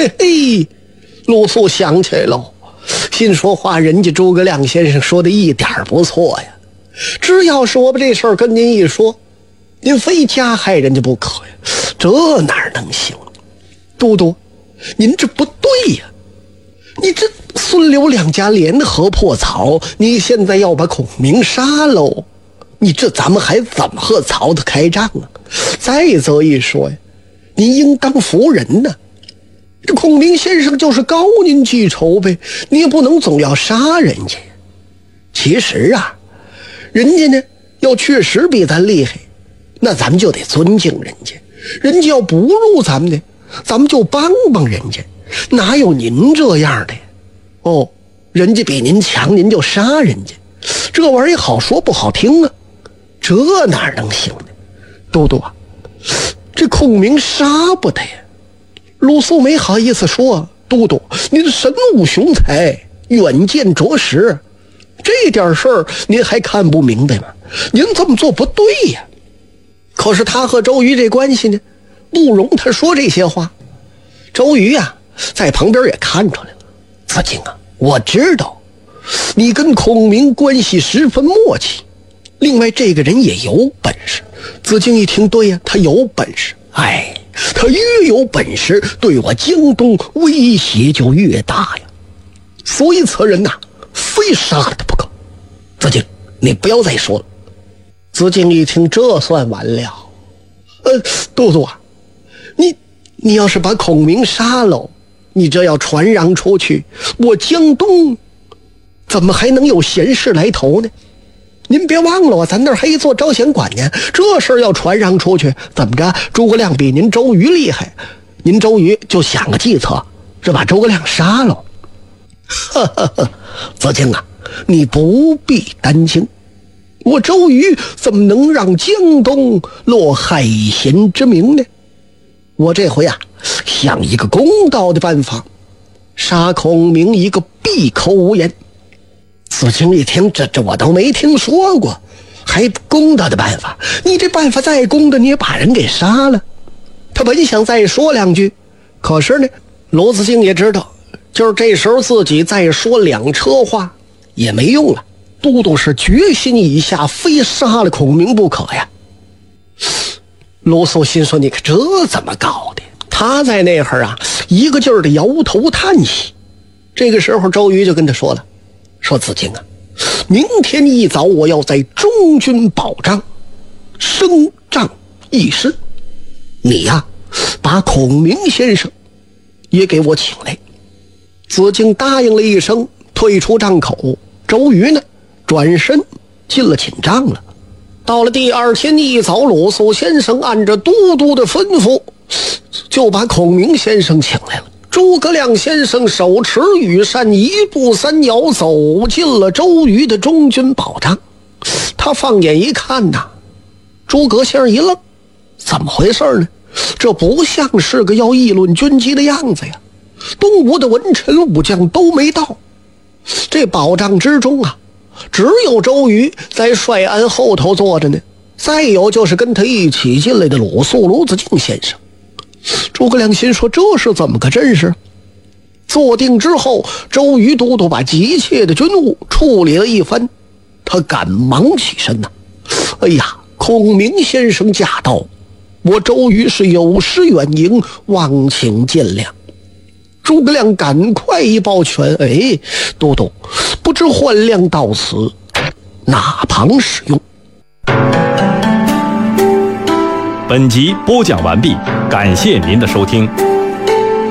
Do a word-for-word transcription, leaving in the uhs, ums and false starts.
嘿嘿，鲁肃想起来了，心说话人家诸葛亮先生说的一点不错呀，只要是我把这事儿跟您一说，您非加害人家不可呀，这哪能行？都督，您这不对呀，你这孙刘两家联合破曹，你现在要把孔明杀喽，你这咱们还怎么和曹操开仗啊？再则一说呀，您应当服人呢，这孔明先生就是高您记仇呗，你也不能总要杀人家呀。其实啊，人家呢要确实比咱厉害，那咱们就得尊敬人家，人家要不入咱们的，咱们就帮帮人家，哪有您这样的呀？哦，人家比您强，您就杀人家，这玩意儿好说不好听啊，这哪能行呢？都督啊，这孔明杀不得呀。鲁肃没好意思说，都督您神武雄才，远见卓识，这点事儿您还看不明白吗？您这么做不对呀。可是他和周瑜这关系呢，不容他说这些话。周瑜啊在旁边也看出来了，子敬啊，我知道你跟孔明关系十分默契，另外这个人也有本事。子敬一听，对呀，他有本事，哎，他越有本事，对我江东威胁就越大呀，所以此人呐、啊、非杀了他不可。子敬，你不要再说了。子敬一听，这算完了。呃，都督啊，你你要是把孔明杀了，你这要传扬出去，我江东怎么还能有闲事来投呢？您别忘了啊，咱那儿还一座招贤馆呢，这事儿要传扬出去，怎么着？诸葛亮比您周瑜厉害，您周瑜就想个计策，是把诸葛亮杀了。呵呵呵，子敬啊，你不必担心，我周瑜怎么能让江东落害贤之名呢？我这回啊，想一个公道的办法，杀孔明一个闭口无言。子敬一听，这这我都没听说过，还公道的办法？你这办法再公的，你也把人给杀了。他本想再说两句，可是呢，罗子敬也知道，就是这时候自己再说两车话也没用了。都督是决心已下，非杀了孔明不可呀。罗素心说，你看这怎么搞的？他在那会儿啊，一个劲儿的摇头叹息。这个时候周瑜就跟他说了，说子敬啊，明天一早我要在中军保障，升帐议事，你呀、啊、把孔明先生也给我请来。子敬答应了一声，退出帐口。周瑜呢转身进了寝帐了。到了第二天一早，鲁肃先生按照都督的吩咐，就把孔明先生请来了。诸葛亮先生手持羽扇，一步三摇走进了周瑜的中军保障。他放眼一看呐，诸葛先生一愣，怎么回事呢？这不像是个要议论军机的样子呀！东吴的文臣武将都没到，这保障之中啊，只有周瑜在帅安后头坐着呢，再有就是跟他一起进来的鲁肃、鲁子敬先生。诸葛亮心说，这是怎么个阵势？坐定之后，周瑜都督把急切的军务处理了一番，他赶忙起身呐、啊。哎呀，孔明先生驾到，我周瑜是有失远迎，望请见谅。诸葛亮赶快一抱拳，哎，都督不知换亮到此哪旁使用？ 本集播讲完毕，感谢您的收听。